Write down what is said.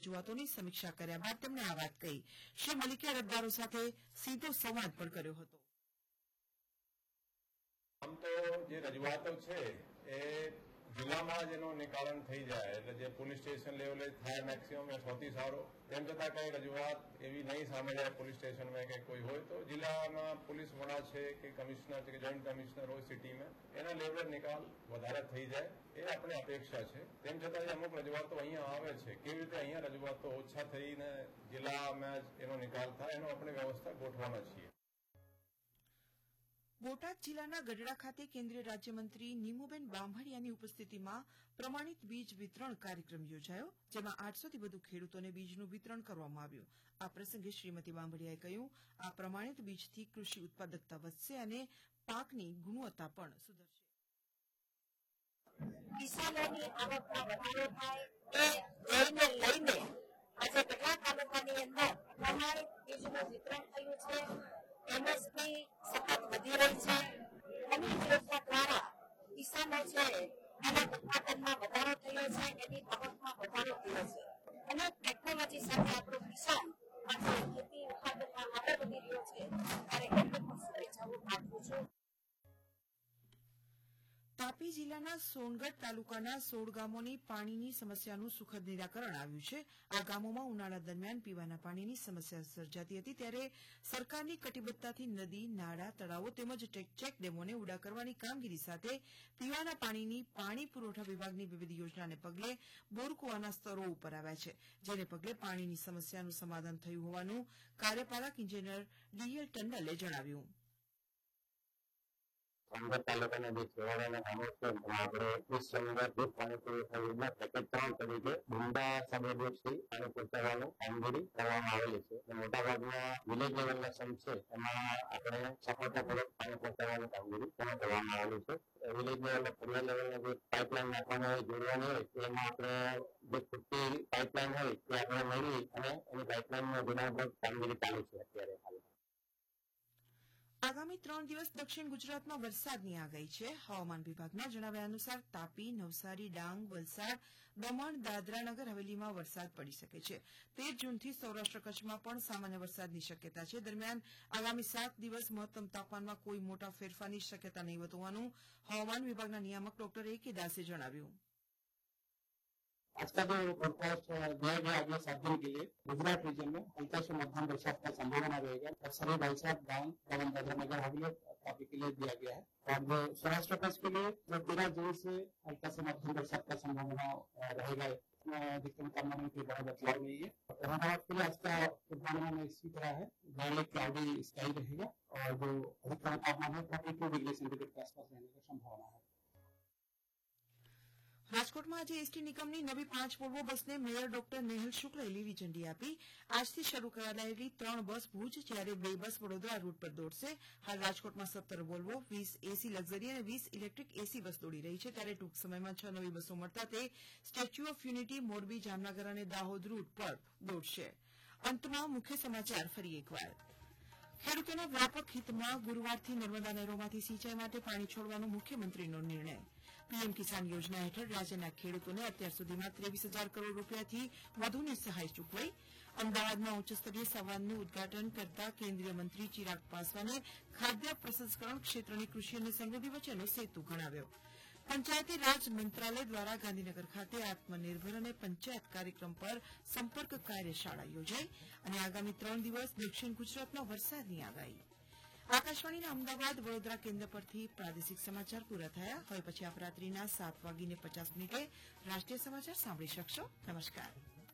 રજૂઆતોની સમીક્ષા કર્યા બાદ તેમણે આ વાત કહી. શ્રી મલિકે અરજદારો સાથે સીધો સંવાદ પણ કર્યો હતો. આમ તો જે રજૂઆતો છે એ જિલ્લામાં જ એનો નિકાલન થઈ જાય એટલે જે પોલીસ સ્ટેશન લેવલે થાય મેક્સિમમ એ સૌથી સારો. તેમ છતાં કઈ રજૂઆત એવી નહીં સામે જાય પોલીસ સ્ટેશનમાં કે કોઈ હોય તો જિલ્લાના પોલીસ વડા છે કે કમિશનર છે કે જોઈન્ટ કમિશનર હોય સિટીમાં એના લેવલે નિકાલ વધારે થઈ જાય એ આપણે અપેક્ષા છે. તેમ છતાં અમુક રજૂઆતો અહીંયા આવે છે કેવી રીતે અહીંયા રજૂઆતો ઓછા થઈને જિલ્લામાં જ એનો નિકાલ થાય એનો આપણે વ્યવસ્થા ગોઠવવાના છીએ. બોટાદ જિલ્લાના ગઢડા ખાતે કેન્દ્રીય રાજ્યમંત્રી નીમુબેન બાંભણિયાની ઉપસ્થિતિમાં પ્રમાણિત બીજ વિતરણ કાર્યક્રમ યોજાયો, જેમાં 800 થી વધુ ખેડૂતોને બીજનું વિતરણ કરવામાં આવ્યું. આ પ્રસંગે શ્રીમતી બાંભણિયાએ કહ્યું, આ પ્રમાણિત બીજથી કૃષિ ઉત્પાદકતા વધશે અને પાકની ગુણવત્તા પણ સુધરશે. કિસાનોની આવકમાં વધારો થાય એ લઈને આજે ગઢડા તાલુકાની અંદર પ્રમાણિત બીજનું વિતરણ થયું છે. એમએસપી સતત વધી રહી છે અને યોજના દ્વારા કિસાનો છે એના ઉત્પાદનમાં વધારો થયો છે, એની આવકમાં વધારો થયો છે અને ટેકનોલોજી સાથે આપણો કિસાન આજે ખેતી ઉત્પાદનમાં આગળ વધી રહ્યો છે ત્યારે એમને પણ શુભેચ્છાઓ પાઠવું છું. તાપી જિલ્લાના સોનગઢ તાલુકાના 16 ગામોની પાણીની સમસ્યાનું સુખદ નિરાકરણ આવ્યું છે. આ ગામોમાં ઉનાળા દરમિયાન પીવાના પાણીની સમસ્યા સર્જાતી હતી, ત્યારે સરકારની કટિબદ્ધતાથી નદી, નાળા, તળાવો તેમજ ચેકડેમોને ઉડા કરવાની કામગીરી સાથે પીવાના પાણીની પાણી પુરવઠા વિભાગની વિવિધ યોજનાને પગલે બોરકુવાના સ્તરો ઉપર આવ્યા છે, જેને પગલે પાણીની સમસ્યાનું સમાધાન થયું હોવાનું કાર્યપાલક ઇજનેર ડીએલ ટંડલે જણાવ્યું. સોનગઢ તાલુકાના જે છેવાડાના ગામો છે આપણે સોનગઢ દૂધ પાણી પુરવઠા યોજના પેકેજ 3 તરીકે ડુંડા સબેડથી પાણી પહોંચાડવાનું કામગીરી કરવામાં આવેલી છે. મોટાભાગના વિલેજ લેવલના સંઘ છે એમાં આપણે સફળતાપૂર્વક પાણી પહોંચાડવાની કામગીરી કરવામાં આવેલી છે. વિલેજ લેવલના પરિવાર લેવલના જે પાઇપલાઇન નાખવાની હોય, જોડવાની હોય એમાં આપણે જે ખૂટતી પાઇપલાઇન હોય તે આપણે મેળવી અને એની પાઇપલાઇનના ગુણાત્મક કામગીરી ચાલુ છે અત્યારે. આગામી 3 દિવસ દક્ષિણ ગુજરાતમાં વરસાદની આગાહી છે. હવામાન વિભાગના જણાવ્યા અનુસાર તાપી, નવસારી, ડાંગ, વલસાડ, દમણ, દાદરા નગર હવેલીમાં વરસાદ પડી શકે છે. 13 જૂનથી સૌરાષ્ટ્ર કચ્છમાં પણ સામાન્ય વરસાદની શક્યતા છે. દરમિયાન આગામી 7 દિવસ મહત્તમ તાપમાનમાં કોઈ મોટા ફેરફારની શક્યતા નહીં હોવાનું હવામાન વિભાગના નિયામક ડોક્ટર એ.કે. દાસે જણાવ્યું. आज का जो फोरकास्ट दिया गया अगले 7 दिन के लिए गुजरात रीजन में हल्का से मध्यम बरसात का संभावना रहेगा और सभी वलसाड, डांग, दमन, दादरा नगर हवेली तापी के लिए दिया गया है. और सौराष्ट्र कच्छ के लिए 13 जून से हल्का से मध्यम बरसात का संभावना रहेगा. अधिकतम तापमान में कोई बड़ा बदलाव नहीं है. अहमदाबाद के लिए आज का पूर्वानुमान इसी तरह है, घने क्लाउडी स्काई रहेगा और जो अधिकतम तापमान है 32 डिग्री सेंटीग्रेड के आसपास रहने की संभावना है. રાજકોટમાં આજે એસટી નિગમની નવી 5 વોલ્વો બસને મેયર ડોક્ટર નેહલ શુક્લએ લીલી ઝંડી આપી. આજથી શરૂ કરાયેલી 3 બસ ભુજ જ્યારે 2 બસ વડોદરા રૂટ પર દોડશે. હાલ રાજકોટમાં 17 વોલ્વો, 20 એસી લક્ઝરી અને 20 ઇલેક્ટ્રિક એસી બસ દોડી રહી છે, ત્યારે ટૂંક સમયમાં 6 નવી બસો મળતા તે statue of unity, Morbi, Jamnagar અને દાહોદ રૂટ પર દોડશે. અંતમાં મુખ્ય સમાચાર ફરી એકવાર. ખેડૂતોના વ્યાપક હિતમાં ગુરુવારથી નર્મદા નહેરોમાંથી સિંચાઈ માટે પાણી છોડવાનો મુખ્યમંત્રીનો નિર્ણય. પીએમ કિસાન યોજના હેઠળ રાજ્યના ખેડૂતોને અત્યાર સુધીમાં 23,000 કરોડ રૂપિયાથી વધુની સહાય ચૂકવાઈ. અમદાવાદમાં ઉચ્ચસ્તરીય સંવાદનું ઉદઘાટન કરતા કેન્દ્રીય મંત્રી ચિરાગ પાસવાને ખાદ્ય પ્રસંસ્કરણ ક્ષેત્રની કૃષિ અને સમૃદ્ધિ વચ્ચેનો સેતુ ગણાવ્યો. પંચાયતી રાજ મંત્રાલય દ્વારા ગાંધીનગર ખાતે આત્મનિર્ભર અને પંચાયત કાર્યક્રમ પર સંપર્ક કાર્યશાળા યોજાઈ. અને આગામી 3 દિવસ દક્ષિણ ગુજરાતમાં વરસાદની આગાહી. આકાશવાણીના અમદાવાદ, વડોદરા કેન્દ્ર પરથી પ્રાદેશિક સમાચાર પૂરા થયા. હવે પછી આપ રાત્રિના 7:50 રાષ્ટ્રીય સમાચાર સાંભળી શકશો. નમસ્કાર.